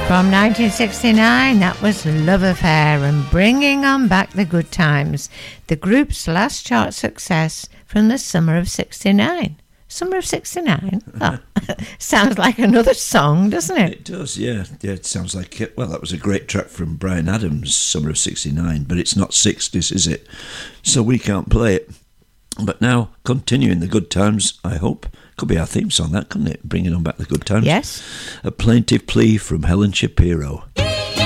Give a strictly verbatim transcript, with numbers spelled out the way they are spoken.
From nineteen sixty-nine, that was Love Affair and Bringing On Back the Good Times, the group's last chart success from the summer of sixty-nine. Summer of sixty-nine? Oh, sounds like another song, doesn't it? It does, yeah. Yeah, it sounds like it. Well, that was a great track from Bryan Adams, Summer of sixty-nine, but it's not sixties, is it? So we can't play it. But now, continuing the good times, I hope. Could be our theme song, that, couldn't it? Bringing On Back the Good Times. Yes. A plaintive plea from Helen Shapiro.